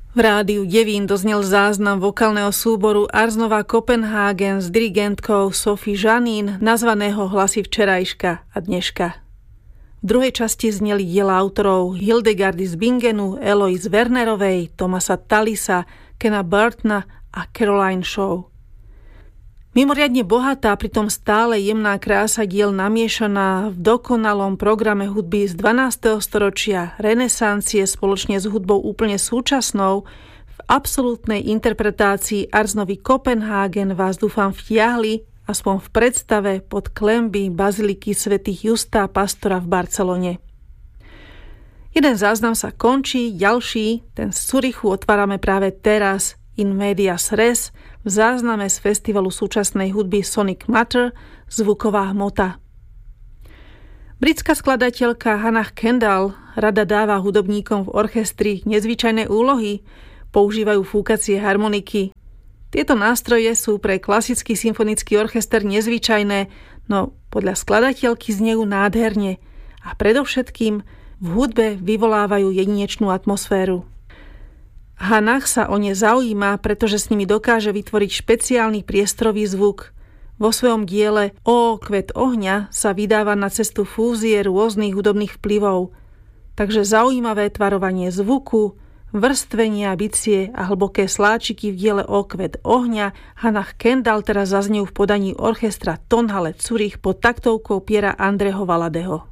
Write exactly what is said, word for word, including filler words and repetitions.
V rádiu Devín doznel záznam vokálneho súboru Arznova Copenhagen s dirigentkou Sophie Janin, nazvaného Hlasy včerajška a dneška. V druhej časti zneli diela autorov Hildegardy z Bingenu, Eloise Wernerovej, Thomasa Tallisa, Kena Burtona a Caroline Shaw. Mimoriadne bohatá, pritom stále jemná krása diel namiešaná v dokonalom programe hudby z dvanásteho storočia, renesancie spoločne s hudbou úplne súčasnou, v absolútnej interpretácii Arznovy Copenhagen vás dúfam vtiahli, aspoň v predstave, pod klenby baziliky svätých Justa Pastora v Barcelone. Jeden záznam sa končí, ďalší, ten z Zurichu otvárame práve teraz, in medias res, v zázname z festivalu súčasnej hudby Sonic Matter, zvuková hmota. Britská skladateľka Hannah Kendall rada dáva hudobníkom v orchestri nezvyčajné úlohy, používajú fúkacie harmoniky. Tieto nástroje sú pre klasický symfonický orchester nezvyčajné, no podľa skladateľky znejú nádherne a predovšetkým v hudbe vyvolávajú jedinečnú atmosféru. Hannah sa o ne zaujíma, pretože s nimi dokáže vytvoriť špeciálny priestorový zvuk. Vo svojom diele O kvet ohňa sa vydáva na cestu fúzie rôznych hudobných vplyvov. Takže zaujímavé tvarovanie zvuku, vrstvenia, bicie a hlboké sláčiky v diele O kvet ohňa Hannah Kendall teraz zaznejú v podaní orchestra Tonhalle Zürich pod taktovkou Piera Andreho Valadeho.